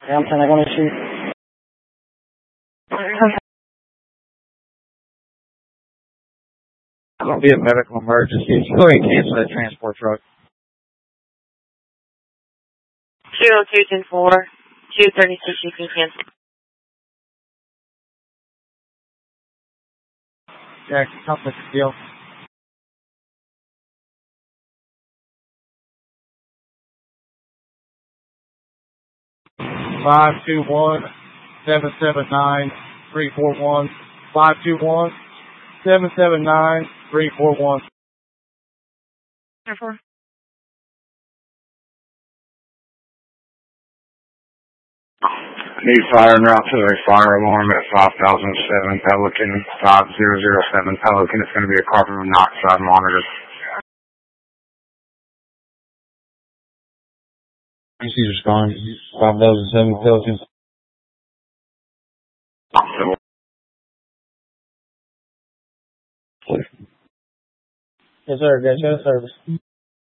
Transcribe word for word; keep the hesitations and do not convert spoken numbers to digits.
I'm saying I'm going to shoot. It's going to be a medical emergency. Go ahead and cancel that transport truck. two oh two ten four, two thirty-six, you can cancel. Jack, come with the deal. Five two one seven seven nine three four one. Five two one seven seven nine three four one. Therefore. Need fire and route to a fire alarm at five thousand seven Pelican, five zero zero seven Pelican. It's going to be a carbon monoxide monitor. He's responding. five thousand seven Pelican. Yes, sir. Yes, sir. Service.